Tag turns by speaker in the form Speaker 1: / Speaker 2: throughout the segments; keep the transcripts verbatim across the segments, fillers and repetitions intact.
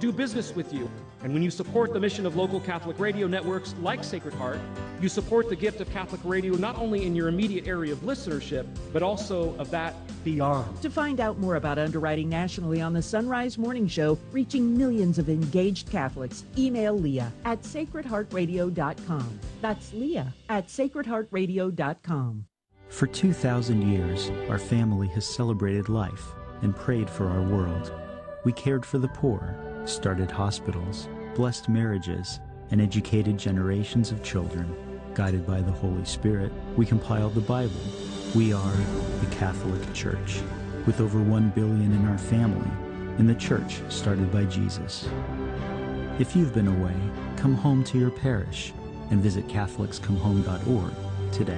Speaker 1: do business with you. And when you support the mission of local Catholic radio networks like Sacred Heart, you support the gift of Catholic radio not only in your immediate area of listenership, but also of that beyond.
Speaker 2: To find out more about underwriting nationally on the Sunrise Morning Show, reaching millions of engaged Catholics, email Leah at sacred heart radio dot com. That's Leah at sacred heart radio dot com.
Speaker 3: For two thousand years, our family has celebrated life and prayed for our world. We cared for the poor, started hospitals, blessed marriages, and educated generations of children. Guided by the Holy Spirit, we compiled the Bible. We are the Catholic Church, with over one billion in our family, and the church started by Jesus. If you've been away, come home to your parish and visit catholics come home dot org today.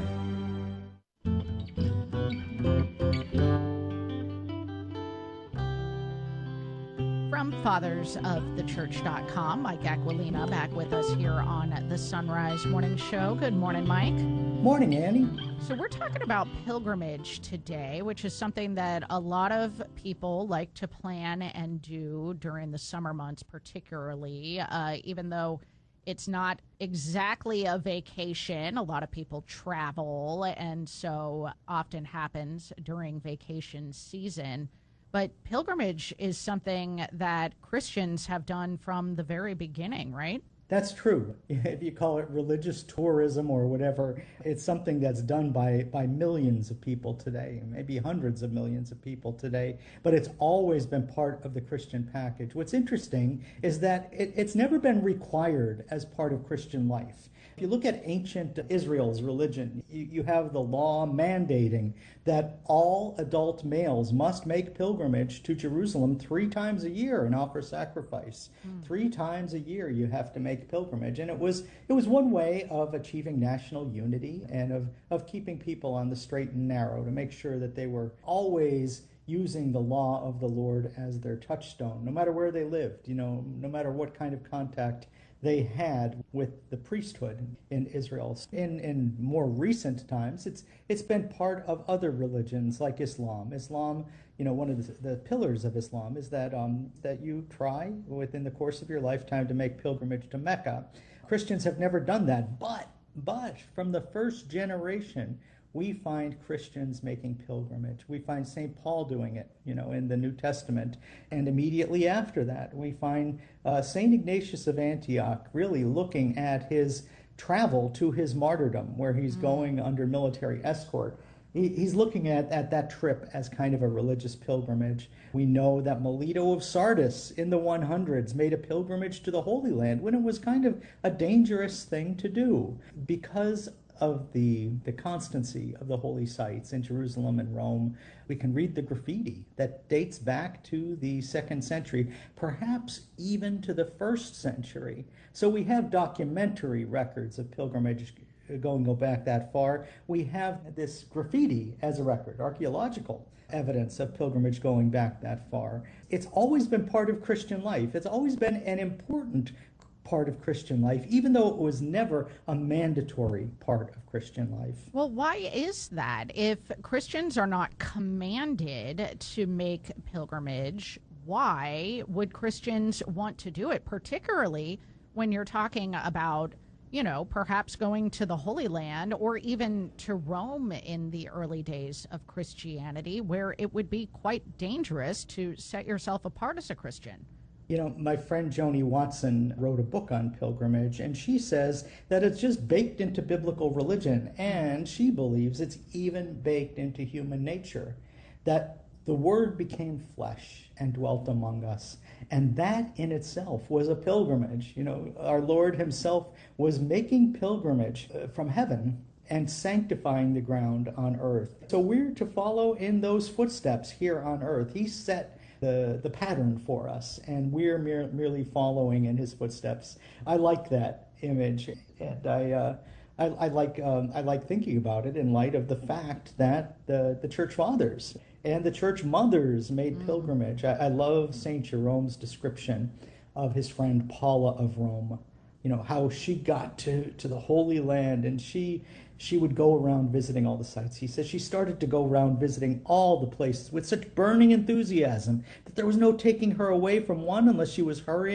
Speaker 4: From fathers of the church dot com, Mike Aquilina back with us here on the Sunrise Morning Show. Good morning, Mike.
Speaker 5: Morning, Annie.
Speaker 4: So we're talking about pilgrimage today, which is something that a lot of people like to plan and do during the summer months, particularly, uh, even though it's not exactly a vacation. A lot of people travel, and so often happens during vacation season. But pilgrimage is something that Christians have done from the very beginning, right?
Speaker 5: That's true. If you call it religious tourism or whatever, it's something that's done by, by millions of people today, maybe hundreds of millions of people today, but it's always been part of the Christian package. What's interesting is that it, it's never been required as part of Christian life. If you look at ancient Israel's religion, you, you have the law mandating that all adult males must make pilgrimage to Jerusalem three times a year and offer sacrifice. Mm. Three times a year you have to make pilgrimage. And it was it was one way of achieving national unity and of, of keeping people on the straight and narrow, to make sure that they were always using the law of the Lord as their touchstone, no matter where they lived, you know, no matter what kind of contact they had with the priesthood in Israel. In in more recent times, it's it's been part of other religions like Islam. Islam, you know, one of the, the pillars of Islam is that um, that you try within the course of your lifetime to make pilgrimage to Mecca. Christians have never done that, but but from the first generation, we find Christians making pilgrimage. We find Saint Paul doing it, you know, in the New Testament. And immediately after that, we find uh, Saint Ignatius of Antioch really looking at his travel to his martyrdom, where he's mm. going under military escort. He, he's looking at, at that trip as kind of a religious pilgrimage. We know that Melito of Sardis in the hundreds made a pilgrimage to the Holy Land when it was kind of a dangerous thing to do, because of the, the constancy of the holy sites in Jerusalem and Rome. We can read the graffiti that dates back to the second century, perhaps even to the first century. So we have documentary records of pilgrimage going go back that far. We have this graffiti as a record, archaeological evidence of pilgrimage going back that far. It's always been part of Christian life. It's always been an important part of Christian life, even though it was never a mandatory part of Christian life.
Speaker 4: Well, why is that? If Christians are not commanded to make pilgrimage, why would Christians want to do it, particularly when you're talking about, you know, perhaps going to the Holy Land or even to Rome in the early days of Christianity, where it would be quite dangerous to set yourself apart as a Christian?
Speaker 5: You know, my friend Joni Watson wrote a book on pilgrimage, and she says that it's just baked into biblical religion, and she believes it's even baked into human nature, that the Word became flesh and dwelt among us, and that in itself was a pilgrimage. You know, our Lord himself was making pilgrimage from heaven and sanctifying the ground on earth. So we're to follow in those footsteps here on earth. He set the the pattern for us, and we're mere, merely following in his footsteps. I like that image, and I uh, I, I like um, I like thinking about it in light of the fact that the the church fathers and the church mothers made mm. pilgrimage. I, I love Saint Jerome's description of his friend Paula of Rome. You know, how she got to to the Holy Land, and she she would go around visiting all the sites. He says she started to go around visiting all the places with such burning enthusiasm that there was no taking her away from one unless she was hurrying